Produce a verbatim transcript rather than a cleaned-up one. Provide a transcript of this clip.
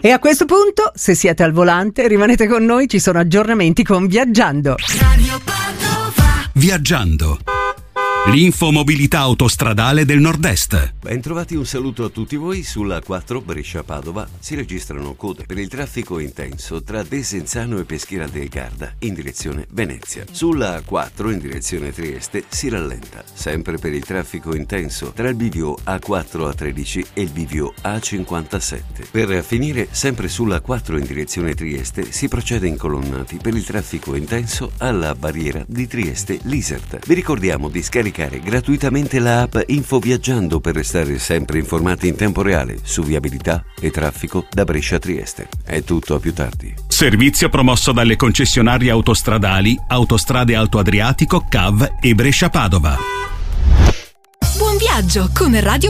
E a questo punto, se siete al volante, rimanete con noi, ci sono aggiornamenti con Viaggiando. Radio Padova. Viaggiando. L'infomobilità autostradale del Nord-Est. Bentrovati, un saluto a tutti voi. Sulla quattro Brescia-Padova si registrano code per il traffico intenso tra Desenzano e Peschiera del Garda in direzione Venezia. Sulla quattro in direzione Trieste si rallenta, sempre per il traffico intenso tra il bivio A quattro A tredici e il bivio A cinquantasette. Per finire, sempre sulla quattro in direzione Trieste si procede in colonnati per il traffico intenso alla barriera di Trieste-Lisert. Vi ricordiamo di scaricare gratuitamente la app Info Viaggiando per restare sempre informati in tempo reale su viabilità e traffico da Brescia a Trieste. È tutto, a più tardi. Servizio promosso dalle concessionarie autostradali Autostrade Alto Adriatico, C A V e Brescia Padova. Buon viaggio con Radio